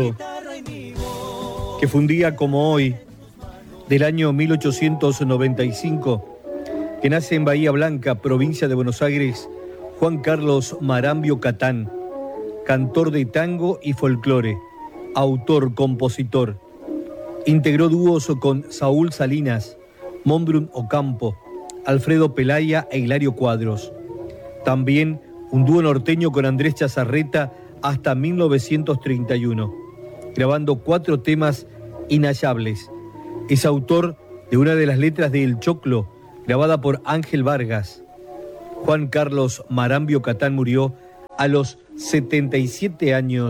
que fue un día como hoy, del año 1895, que nace en Bahía Blanca, provincia de Buenos Aires, Juan Carlos Marambio Catán, cantor de tango y folclore, autor, compositor. Integró dúos con Saúl Salinas, Monbrun Ocampo, Alfredo Pelaya e Hilario Cuadros. También un dúo norteño con Andrés Chazarreta hasta 1931, grabando 4 temas inhallables. Es autor de una de las letras de El Choclo, grabada por Ángel Vargas. Juan Carlos Marambio Catán murió a los 77 años.